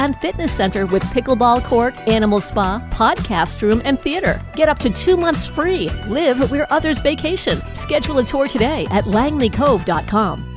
and fitness center with pickleball court, animal spa, podcast room, and theater. Get up to 2 months free. Live where others vacation. Schedule a tour today at langleycove.com.